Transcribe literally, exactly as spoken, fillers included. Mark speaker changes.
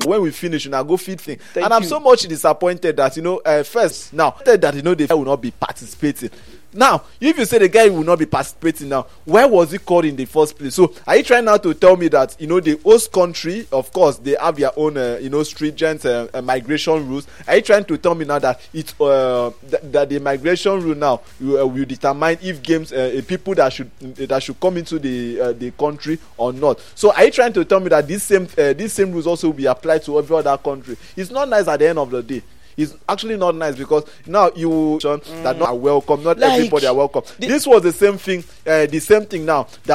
Speaker 1: when we finish, now go feed thing.
Speaker 2: Thank
Speaker 1: and I'm
Speaker 2: you.
Speaker 1: so much disappointed that, you know, uh, first, now, that, you know, the guy will not be participating. Now, if you say the guy will not be participating now, why was he called in the first place? So, are you trying now to tell me that, you know, the host country, of course, they have their own, uh, you know, stringent uh, uh, migration rules? Are you trying to tell me now that it, uh, th- that the migration rule now will, uh, will determine if games, uh, people that should that should come into the uh, the country or not? So, are you trying to tell me that this same uh, these same rules also will be applied to every other country? It's not nice at the end of the day. It's actually not nice because now you Sean, mm. that not are welcome, not
Speaker 2: like,
Speaker 1: everybody are welcome.
Speaker 2: The,
Speaker 1: this was the same thing, uh, the same thing now that